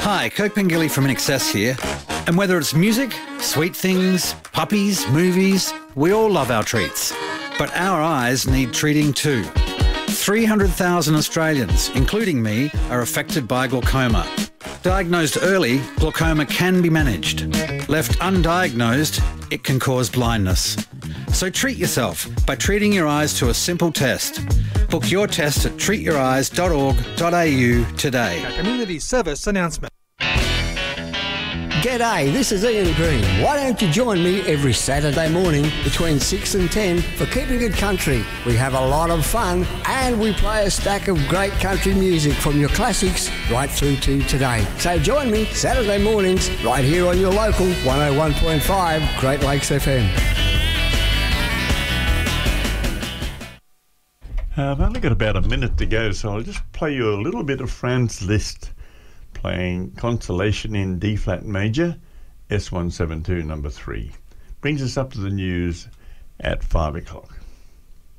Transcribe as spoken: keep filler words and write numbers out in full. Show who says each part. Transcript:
Speaker 1: Hi, Kirk Pengilly from INXS here. And whether it's music, sweet things, puppies, movies, we all love our treats. But our eyes need treating too. three hundred thousand Australians, including me, are affected by glaucoma. Diagnosed early, glaucoma can be managed. Left undiagnosed, it can cause blindness. So treat yourself by treating your eyes to a simple test. Book your test at treat your eyes dot org dot a u today.
Speaker 2: A community service announcement.
Speaker 3: G'day, this is Ian Green. Why don't you join me every Saturday morning between six and ten for Keeping It Country? We have a lot of fun and we play a stack of great country music from your classics right through to today. So join me Saturday mornings right here on your local one oh one point five Great Lakes F M.
Speaker 4: Uh, I've only got about a minute to go, so I'll just play you a little bit of Franz Liszt playing Consolation in D-flat major, S one seventy-two number three. Brings us up to the news at five o'clock.